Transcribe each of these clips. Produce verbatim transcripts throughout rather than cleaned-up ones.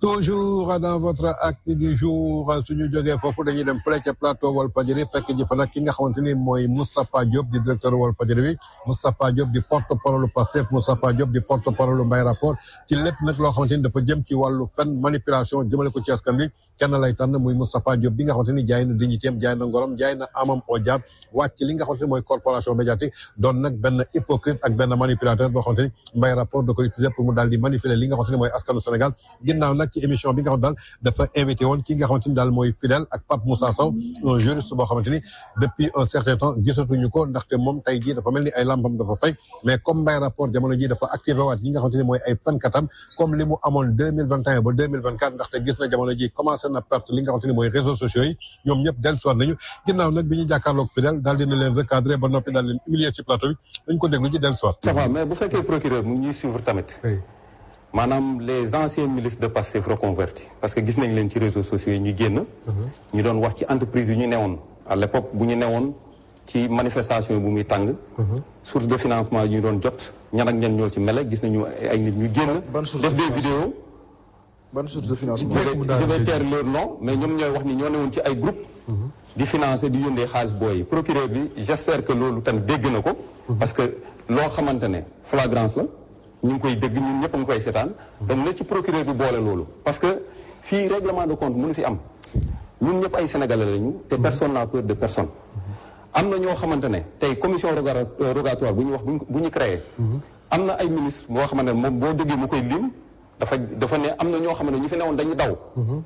toujours dans votre acte du jour suñu jógee foofu dañuy dem fële ca plateau Walfadjri fekk ji fa nag ki nga xamante ni mooy Moustapha Diop di directeur Walfadjri bi Moustapha Diop di porte-parole Pastef Moustapha Diop di porte-parole Mbaye Rapport ci lépp nag loo xamante ni dafa jëm ci wàllu fen manipulation jëmale ko ci askan bi kenn lay tànn muy Moustapha Diop bi nga xamante ni jaay na dignitéem jaay na ngorom jaay na amam au diab wàcc li nga xamante ni mooy corporation médiatique doon nag benn hypocrite ak benn manipulateur boo xamante ni Mbaye Rapport da koy utiliser pour mu daal di manipuler li nga xamante ni mooy askanu Sénégal ginnaaw nag ci émission bi nga xam daal dafa invité woon ki nga xamante ni daal mooy fidèle ak Pape Moussa Sow un juriste boo xamante ni depuis un certain temps gisatuñu ko ndaxte moom tey jii dafa mel ni ay lampam dafa fay mais comme Mbaye Rapport jamono ji dafa activé waat ñi nga xamante ni mooy ay fenkatam comme li mu amoon deux mille vingt et un ba deux mille vingt quatre ndaxte gis na jamono ji commencé na perte li nga xamante ni mooy réseaux sociaux yi ñoom ñëpp dellusiwaat nañu ginnaaw nag bi ñu jàkkaarloog fidèle daal dina leen recadrer ba noppi daal leen humilier ci plateau bi dañ ko déglu ci dellusiwaat. ça va mais bu fekkee procureur mu ñuy suivre tamit. maanaam les anciens milices de Pastef reconvertis parce que gis nañ leen ci réseaux sociaux yi ñu génn. ñu doon wax ci entreprise yi ñu newoon à l'époque bu ñu newoon ci manifestation bu muy tàng. source de financement yi ñu doon jot ñan ak ñan ñoo ci mele gis nañu ay nit ñu génn. def des vidéos. ban source de financement. je vais taire leur nom mais ñoom ñooy wax ni ñoo newoon ci ay groupe di financer di yóndee xaalis booy yi procureur bi j'espère que loolu tamit dégg na ko. parce que loo xamante ne flagrance la. ñu ngi koy dégg ñun ñëpp a ngi koy seetaan donc na ci procureur bi boole loolu parce que fii règlement de compte mënu fi am ñun ñëpp ay sénégalais lañu te personne n'a peur de personne am na ñoo xamante ne tey commission rogatoire bu ñu wax bu ñu créé am na ay ministre boo xamante ne moom boo déggee mu koy lim dafa dafa ne am na ñoo xamante ne ñu fi newoon dañu daw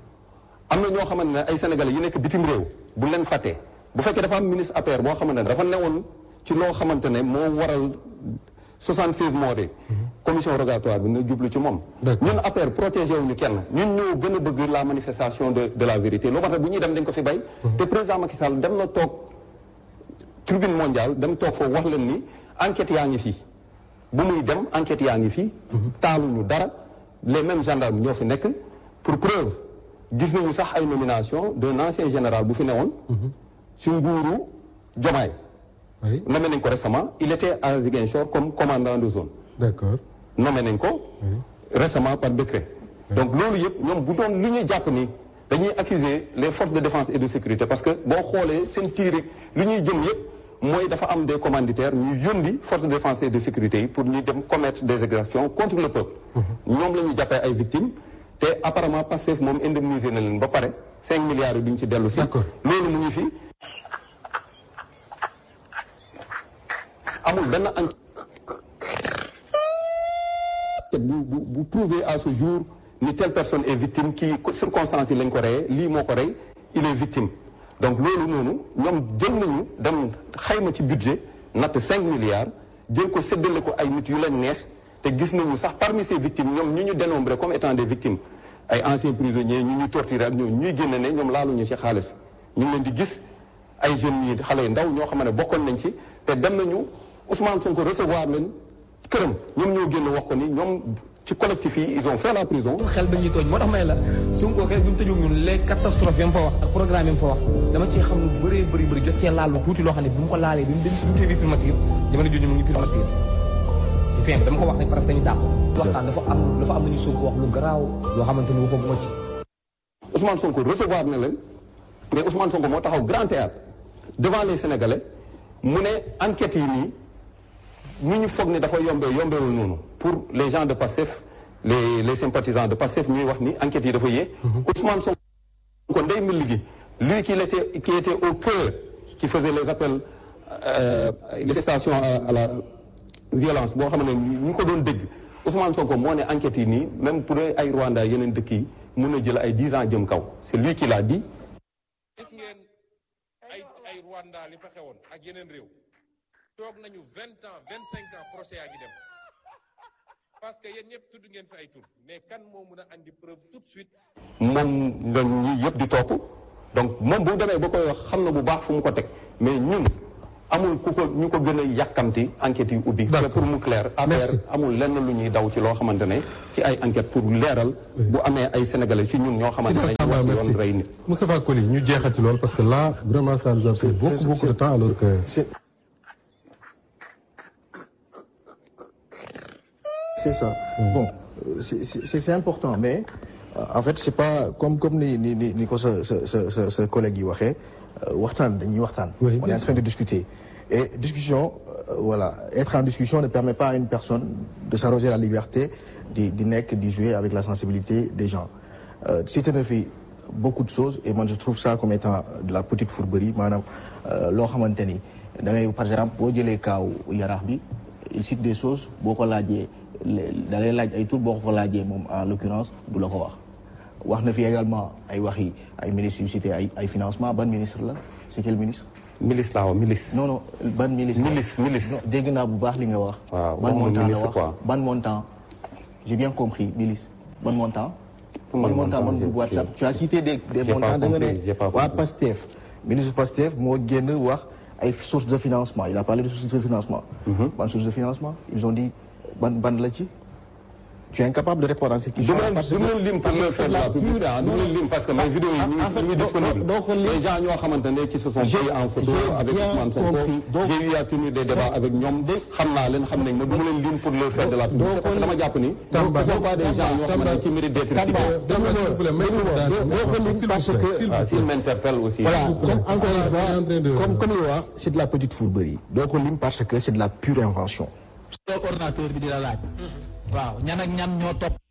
am na ñoo xamante ne ay sénégalais yi nekk bitim réew bu leen fàttee bu fekkee dafa am ministre A P R boo xamante ne dafa newoon ci loo xamante ne moo waral soixante-seize morts de commission rogatoire bi na jublu ci moom ñun A P R protégé wuñu kenn ñun ñoo gën a bëgg la manifestation de de la vérité loo tax bu ñuy dem dañ ko fi bay te président Macky Sall dem na toog tribune mondiale dem toog foofu wax leen ni enquête yaa ngi fii bu muy dem enquête yaa ngi fii taaluñu dara les mêmes gendarmes ñoo fi nekk pour preuve gis nañu sax ay nomination d'un ancien général bu fi newoon ci nguuru Diomaye oui nommé nañ ko récemment il était à Ziguinchor comme commandant de zone. d'accord nommé nañ ko. oui récemment par décret. Oui. donc loolu yëpp ñoom bu doon lu ñuy jàpp ni dañuy accuser les forces de défense et de sécurité parce que boo xoolee seen tiir lu ñuy jëm yëpp mooy dafa am des commanditaires ñu yónni forces de défense et de sécurité yi pour ñu dem commettre des exactions contre le peuple. ñoom la ñu jàppee ay victimes te apparemment Pastef moom indemnisé na leen ba pare cinq milliards yi duñ ci dellu si. d'accord loolu mu ngi fi. amul benn enquête bu bu bu prouver à ce jour ni telle personne est victime kii circonstances yi lañ ko reyee lii moo ko rey il est victime donc loolu noonu ñoom jël nañu dem xayma ci budget natt cinq milliards jël ko séddale ko ay nit yu leen neex te gis nañu sax parmi ces victimes ñoom ñu ñu dénombré comme étant des victimes ay anciens prisonniers ñu ñu torturé ak ñoom ñuy génne ne ñoom laaluñu ci xaalis ñu ngi leen di gis ay jeunes yi xale yu ndaw ñoo xam ne bokkoon nañ ci te dem nañu Ousmane Sonko recevoir leen këram ñoom ñoo génn wax ko ni ñoom ci collectif yi ils ont fait la prison. xel dañuy tooñ moo tax may la Sonko xel bi mu tëjoog ñun les catastrophes yam fa wax ak programme yam fa wax dama ci xam lu bëree bëri bëri jot cee laal lu tuuti loo xam ne bi mu ko laalee bi mu dem ci vie primature jamono jooju mu ngi primature si fin bi dama ko wax rek parce que dañu dàq waxtaan dafa am dafa am nañu Sonko wax lu garaaw yoo xamante ni waxoo bu ma ci Ousmane Sonko recevoir na leen mais Ousmane Sonko moo taxaw grand théâtre devant les Sénégalais mu ne enquêtes yi nii ñu ñu foog ne dafa yombee yombeewul noonu pour les gens de Pastef les les sympathisants de Pastef ñuy wax ni enquêtes yi dafa yee. Ousmane Sonko ndey mi liggéey lui qui était qui était au cœur qui faisait les appels euh, les stations à, à la violence boo xam ne ñu ko doon dégg Ousmane Sonko moo ne enquêtes yi nii même pour ay Rwanda yeneen dëkk yi mun na jël ay dix ans jëm kaw c'est lui qui l'a dit. gis ngeen ay ay Rwanda li fa xewoon ak yeneen réew. toog nañu vingt ans vingt cinq ans procès yaa ngi dem parce que yéen ñëpp tudd ngeen fi ay tur mais kan moo mun a andi preuve tout de suite. moom nga ñi yëpp di topp donc moom bu demee ba koy wax xam na bu baax fu mu ko teg mais ñun amul ku ko ñu ko gën a yàkkamti enquêtes yu ubbi. pour mu clair. affaire amul lenn lu ñuy daw ci loo xamante ne ci ay enquêtes pour leeral. bu amee ay sénégalais ci ñun ñoo xamante ne ñu wax yoon rey nit. Moustapha Coly ñu jeexal ci loolu parce que là vraiment ça nous a pris beaucoup beaucoup de temps alors que. C'est ça. Bon, c'est c'est important, mais en fait c'est pas comme comme ni ni ni ni ko sa sa sa sa collègue yi waxee waxtaan dañuy waxtaan. on est en train de discuter et discussion euh, voilà être en discussion ne permet pas à une personne de s'arroger la liberté di di nekk di jouer avec la sensibilité des gens euh, cité na fi beaucoup de choses et moi je trouve ça comme étant de la petite fourberie maanaam loo xamante ni da ngay par exemple boo jëlee kaaw Yaraax bi il cite des choses boo ko laajee da lay laaj ay tur boo ko laajee moom en l'occurrence du la ko wax wax na fi également ay waxi ay ministres yu cité ay ay financement ban ministre la c'est quel ministre. milice laa wax milice. non non ban milice. milice milice. dégg naa bu baax li nga wax. waaw ban montant la wax ban montant. j'ai bien compris milice ban montant. ban montant man bu WhatsApp tu as cité des des montants da nga ne waa Pastef ministre Pastef moo génn wax ay sources de financement il a parlé de sources de financement. ban source de financement ils ont dit ban ban la ci. tu es incapable de répondre à cette question. parce que du ma lim pour le faire la publicité du ma lim parce que mes vidéos yi ñu ngi disponible. les gens ñoo xamante ne qui se sont pris en photo avec Ousmane Sonko. j'ai eu à tenir des débats avec ñoom xam naa leen xam nañ ma du ma leen lim pour le faire de la publicité parce que dama jàpp ni. Tamba ce sont pas des gens ñoo xamante ne qui méritent d'être cités. parce que ah s'il m'interpelle aussi. voilà encore une fois comme comme li wax c'est de la petite fourberie. doo ko lim parce que c'est de la pure invention. coordinateur bi di la laaj. waaw ñan ak ñan ñoo topp